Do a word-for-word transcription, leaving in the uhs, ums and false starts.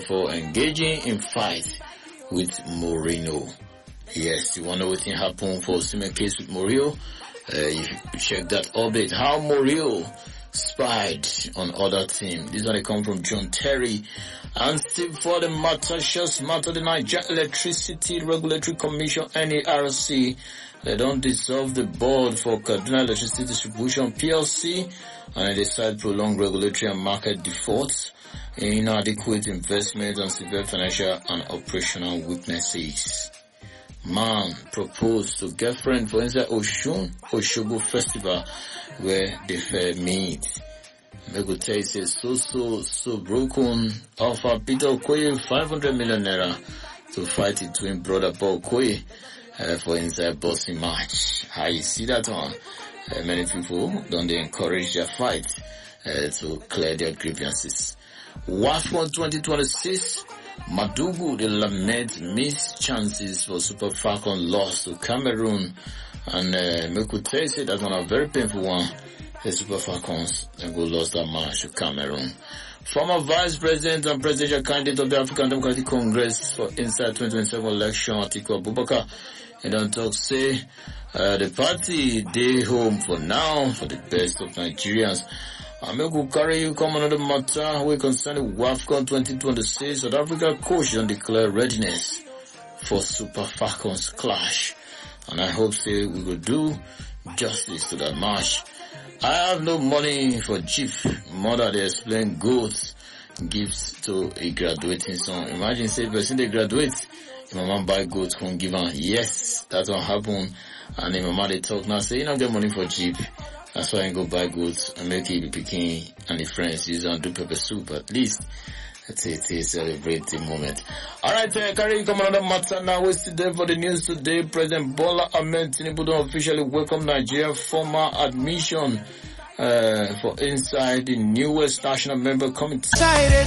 for engaging in fight with Mourinho. Yes, you want to know what happened for Osimhen case with Mourinho? Uh, if you check that update, how Mourinho spied on other team. This one they come from John Terry. And still for the matter, just matter the Niger Electricity Regulatory Commission, N E R C. They don't dissolve the board for Kaduna Electricity Distribution P L C, and they decide prolonged regulatory and market defaults, inadequate investment, and severe financial and operational weaknesses. Man proposed to girlfriend for inside Oshun Oshogo Festival where they fair meet. Megutai says so so so broken offer Peter Okoye five hundred million naira to fight it twin brother Paul Okoye uh, for inside boxing match. How you see that one? Uh, many people don't they encourage their fight uh, to clear their grievances. WAFCON twenty twenty-six, Madugu they lament missed chances for Super Falcon loss to Cameroon, and uh, Megutai said that one a very painful one. The Super Falcons and go lost that match to Cameroon. Former Vice President and Presidential Candidate of the African Democratic Congress for inside twenty twenty-seven election, Atiku Abubakar, and don't talk say uh, the party they home for now for the best of Nigerians. I'm going to carry you come another matter we concern WAFCON twenty twenty-six. South Africa coach don't declare readiness for Super Falcons clash, and I hope say we will do justice to that match. I have no money for Jeep. Mother, they explain goods, gifts to a graduating son. Imagine say person they graduate, your mama buy goods, won't give her. Yes, that's what happened. And the mama they talk now, say you don't get money for Jeep. That's why I go buy goods and make it be picking and the friends use and do pepper soup at least. Let's say it is celebrate the moment. Alright, uh, carry come another matter now. What's today for the news today? President Bola Ahmed Tinubu don't officially welcome Nigeria former admission uh, for inside the newest national member committee.